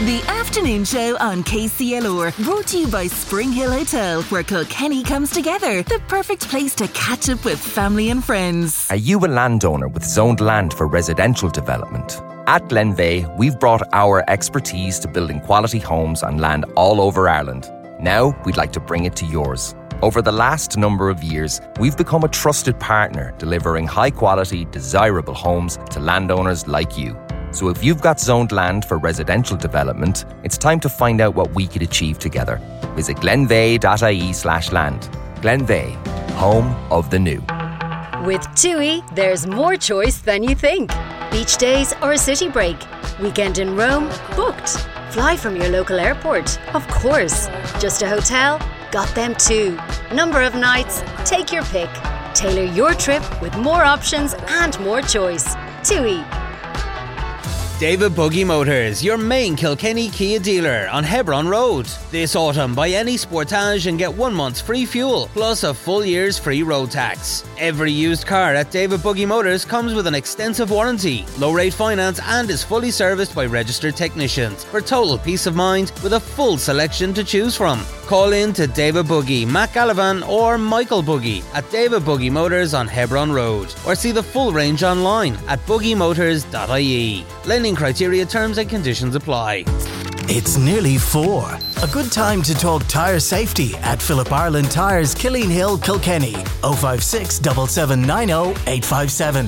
The afternoon show on KCLR, brought to you by Spring Hill Hotel, where Kilkenny comes together. The perfect place to catch up with family and friends. Are you a landowner with zoned land for residential development? At Glenveigh, we've brought our expertise to building quality homes on land all over Ireland. Now, we'd like to bring it to yours. Over the last number of years, we've become a trusted partner, delivering high-quality, desirable homes to landowners like you. So if you've got zoned land for residential development, it's time to find out what we could achieve together. Visit glenveigh.ie/land. Glenveigh, home of the new. With TUI, there's more choice than you think. Beach days or a city break. Weekend in Rome? Booked. Fly from your local airport? Of course. Just a hotel? Got them too. Number of nights? Take your pick. Tailor your trip with more options and more choice. TUI. David Buggy Motors, your main Kilkenny Kia dealer on Hebron Road. This autumn, buy any Sportage and get 1 month's free fuel, plus a full year's free road tax. Every used car at David Buggy Motors comes with an extensive warranty, low-rate finance, and is fully serviced by registered technicians for total peace of mind with a full selection to choose from. Call in to David Buggy, Matt Gallivan or Michael Buggy at David Buggy Motors on Hebron Road, or see the full range online at buggymotors.ie. Lending criteria, terms and conditions apply. It's nearly 4. A good time to talk tyre safety at Philip Ireland Tyres, Killeen Hill, Kilkenny. 056 7790 857.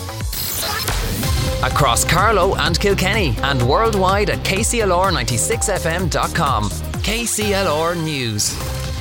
Across Carlow and Kilkenny and worldwide at kclr96fm.com. KCLR News.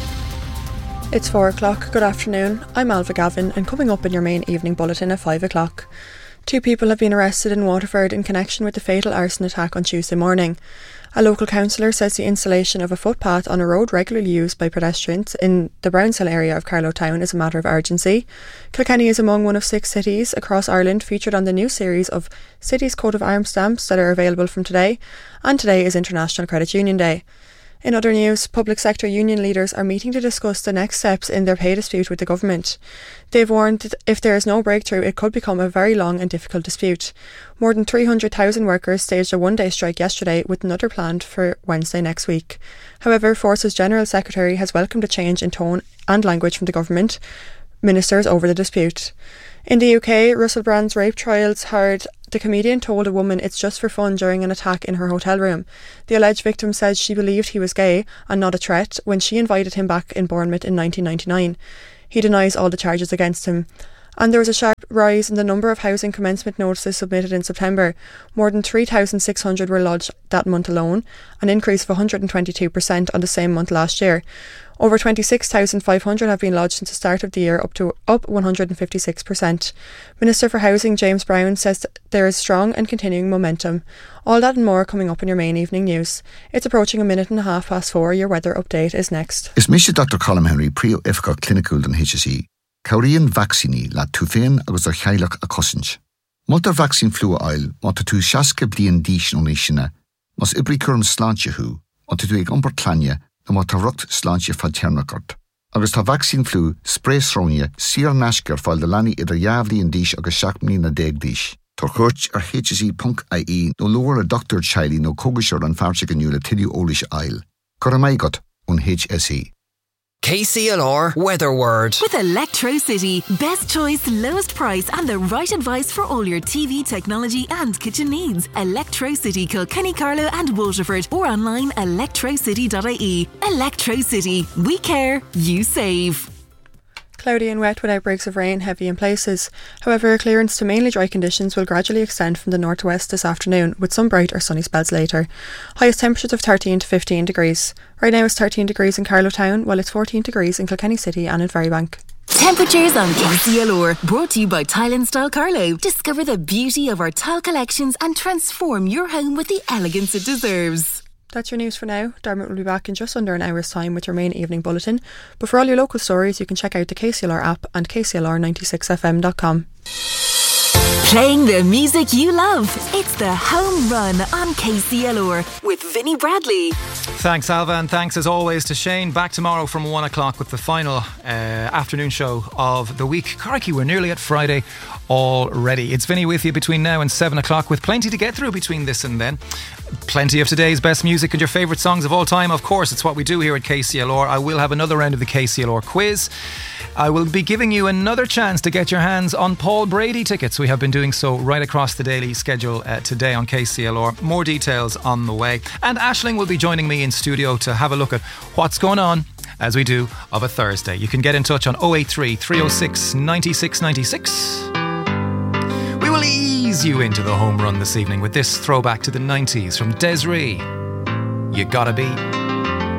It's 4 o'clock. Good afternoon. I'm Alva Gavin, and coming up in your main evening bulletin at 5 o'clock. 2 people have been arrested in Waterford in connection with the fatal arson attack on Tuesday morning. A local councillor says the installation of a footpath on a road regularly used by pedestrians in the Brownshill area of Carlow Town is a matter of urgency. Kilkenny is among one of 6 cities across Ireland featured on the new series of Cities Coat of Arms stamps that are available from today, and today is International Credit Union Day. In other news, public sector union leaders are meeting to discuss the next steps in their pay dispute with the government. They've warned that if there is no breakthrough, it could become a very long and difficult dispute. More than 300,000 workers staged a one-day strike yesterday, with another planned for Wednesday next week. However, Force's General Secretary has welcomed a change in tone and language from the government ministers over the dispute. In the UK, Russell Brand's rape trials heard. The comedian told a woman it's just for fun during an attack in her hotel room. The alleged victim says she believed he was gay and not a threat when she invited him back in Bournemouth in 1999. He denies all the charges against him. And there was a sharp rise in the number of housing commencement notices submitted in September. More than 3,600 were lodged that month alone, an increase of 122% on the same month last year. Over 26,500 have been lodged since the start of the year, up 156%. Minister for Housing James Brown says that there is strong and continuing momentum. All that and more coming up in your main evening news. It's approaching 4:30. Your weather update is next. Is Mr. Dr. Colm Henry Prio Ifka Clinical den HSE. Cauríonn vaccini la tú féin agus ar cheilech a cosint. Multar vaccine flua ail, mata tú seaca blian dísh nó níisina, mas ibricurm sláinte hu, mata tú ag ompar tlanya, na mata rucht sláinte falternacart. Agus tá vaccine flu sprésrónia sír nascar fáil de lani idir javlíon dísh agus seacmní na déag dísh. Tar chuirt ar hse.ie nó luar a Dr. Chiley nó cógasir an fáirte gniúla tidiú ólis ail. Cur amaigot ón HSE. KCLR Weather Word. With Electrocity, best choice, lowest price and the right advice for all your TV, technology and kitchen needs. Electrocity, Kilkenny, Carlow and Waterford, or online electrocity.ie. Electrocity. We care, you save. Cloudy and wet with outbreaks of rain, heavy in places. However, clearance to mainly dry conditions will gradually extend from the northwest this afternoon, with some bright or sunny spells later. Highest temperatures of 13 to 15 degrees. Right now it's 13 degrees in Carlow Town, while it's 14 degrees in Kilkenny City and in Ferrybank. Temperatures on KCLR, brought to you by Tile and Style Carlow. Discover the beauty of our tile collections and transform your home with the elegance it deserves. That's your news for now. Dermot will be back in just under an hour's time with your main evening bulletin. But for all your local stories, you can check out the KCLR app and kclr96fm.com. Playing the music you love. It's the Home Run on KCLR with Vinnie Bradley. Thanks, Alva, and thanks as always to Shane. Back tomorrow from 1 o'clock with the final afternoon show of the week. Crikey, we're nearly at Friday already. It's Vinny with you between now and 7 o'clock, with plenty to get through between this and then. Plenty of today's best music and your favourite songs of all time. Of course, it's what we do here at KCLR. I will have another round of the KCLR quiz. I will be giving you another chance to get your hands on Paul Brady tickets. We have been doing so right across the daily schedule today on KCLR. More details on the way. And Aisling will be joining me in studio to have a look at what's going on, as we do, of a Thursday. You can get in touch on 083 306 96 96. We will ease you into the home run this evening with this throwback to the 90s from Des'ree. You Gotta Be.